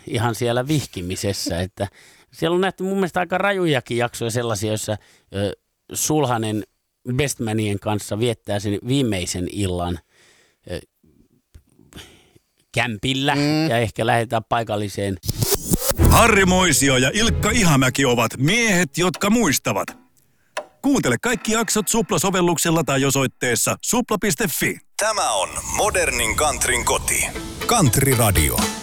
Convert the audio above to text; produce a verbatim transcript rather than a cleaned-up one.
ihan siellä vihkimisessä, että siellä on nähty mun mielestä aika rajujakin jaksoja sellaisia, joissa ö, Sulhanen bestmanien kanssa viettää sen viimeisen illan ö, kämpillä mm. ja ehkä lähdetään paikalliseen. Harri Moisio ja Ilkka Ihamäki ovat miehet, jotka muistavat. Kuuntele kaikki jaksot Supla-sovelluksella tai osoitteessa supla piste fi. Tämä on modernin countryn koti. Country Radio.